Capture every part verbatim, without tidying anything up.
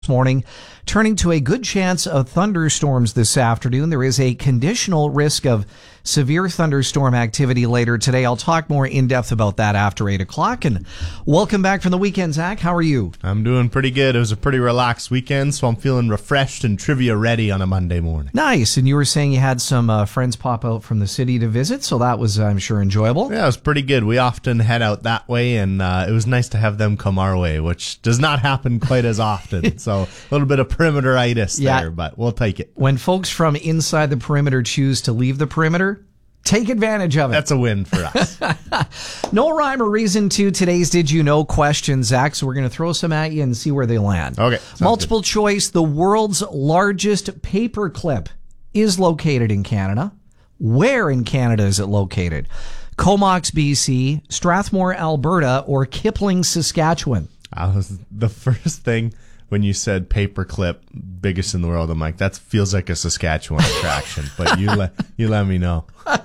Morning, turning to a good chance of thunderstorms this afternoon. There is a conditional risk of severe thunderstorm activity later today. I'll talk more in depth about that after eight o'clock. And welcome back from the weekend, Zach. How are you? I'm doing pretty good. It was a pretty relaxed weekend, so I'm feeling refreshed and trivia ready on a Monday morning. Nice. And you were saying you had some uh, friends pop out from the city to visit, so that was, I'm sure, enjoyable. Yeah, it was pretty good. We often head out that way, and uh, it was nice to have them come our way, which does not happen quite as often. So a little bit of perimeteritis Yeah. there, but we'll take it. When folks from inside the perimeter choose to leave the perimeter, take advantage of it. That's a win for us. No rhyme or reason to today's Did You Know question, Zach, so we're going to throw some at you and see where they land. Okay. sounds Multiple good. choice. The world's largest paperclip is located in Canada. Where in Canada is it located? Comox, B C, Strathmore, Alberta, or Kipling, Saskatchewan? I was the first thing when you said paperclip, biggest in the world. I'm like, that feels like a Saskatchewan attraction, but you let you let me know.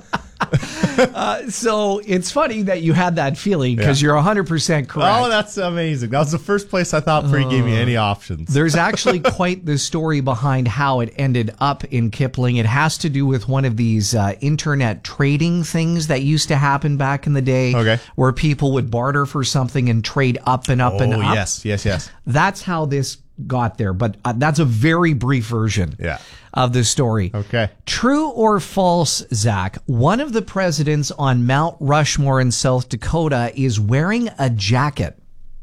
Uh, so it's funny that you had that feeling because Yeah. you're one hundred percent correct. Oh, that's amazing. That was the first place I thought before you gave me any options. There's actually quite the story behind how it ended up in Kipling. It has to do with one of these uh, internet trading things that used to happen back in the day, Okay. where people would barter for something and trade up and up Oh, and up. yes, yes, yes. That's how this got there, but uh, that's a very brief version Yeah. of the story. Okay. True or false, Zach? One of the presidents on Mount Rushmore in South Dakota is wearing a jacket.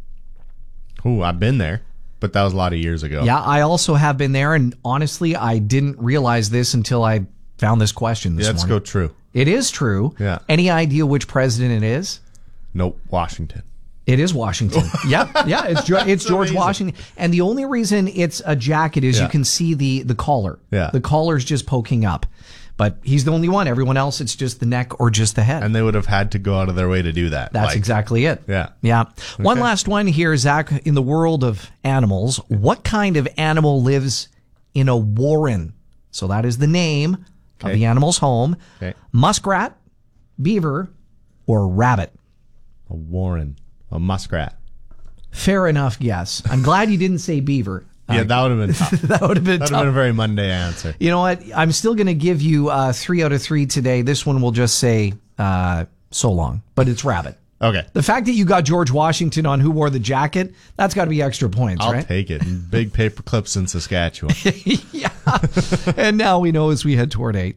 Ooh, I've been there, but that was a lot of years ago. Yeah, I also have been there, and honestly, I didn't realize this until I found this question this Yeah, let's morning. go true. It is true. Yeah. Any idea which president it is? Nope, Washington. It is Washington. yeah, yeah, it's Jo- it's George amazing. Washington. And the only reason it's a jacket is Yeah. you can see the the collar. Yeah. The collar's just poking up. But he's the only one. Everyone else, it's just the neck or just the head. And they would have had to go out of their way to do that. That's Like, exactly it. Yeah. Yeah. One Okay. last one here, Zach. In the world of animals, what kind of animal lives in a warren? So that is the name of Okay. the animal's home. Okay. Muskrat, beaver, or rabbit? A warren. A muskrat. Fair enough, yes. I'm glad you didn't say beaver. Yeah, Uh, that would have been tough. that would have been That would have tough. been a very Monday answer. You know what? I'm still going to give you uh, three out of three today. This one will just say uh, so long, but it's rabbit. Okay. The fact that you got George Washington on who wore the jacket, that's got to be extra points, I'll right? take it. Big paper clips in Saskatchewan. Yeah. And now we know as we head toward eight.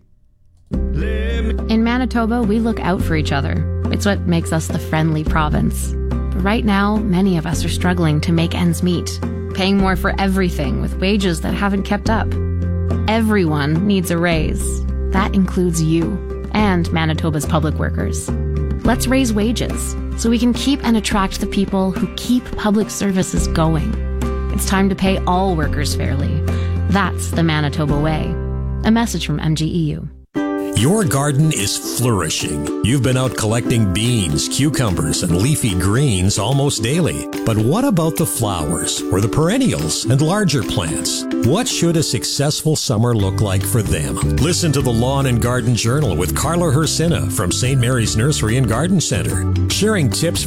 In Manitoba, we look out for each other. It's what makes us the friendly province. But right now, many of us are struggling to make ends meet, paying more for everything with wages that haven't kept up. Everyone needs a raise. That includes you and Manitoba's public workers. Let's raise wages so we can keep and attract the people who keep public services going. It's time to pay all workers fairly. That's the Manitoba way. A message from M G E U. Your garden is flourishing. You've been out collecting beans, cucumbers, and leafy greens almost daily. But what about the flowers or the perennials and larger plants? What should a successful summer look like for them? Listen to the Lawn and Garden Journal with Carla Hersina from Saint Mary's Nursery and Garden Center, sharing tips